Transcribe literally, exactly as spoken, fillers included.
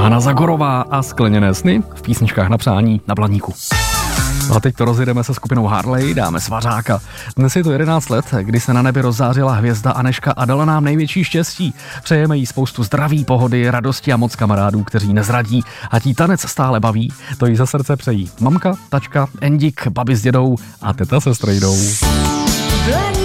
Hana Zagorová a Skleněné sny v písničkách na přání na Blaníku. A teď to rozjedeme se skupinou Harley, dáme svařáka. Dnes je to jedenáct let, kdy se na nebi rozzářila hvězda Anežka a dala nám největší štěstí. Přejeme jí spoustu zdraví, pohody, radosti a moc kamarádů, kteří nezradí. A tí tanec stále baví, to jí za srdce přejí mamka, tačka, Endik, babi s dědou a teta se strejdou.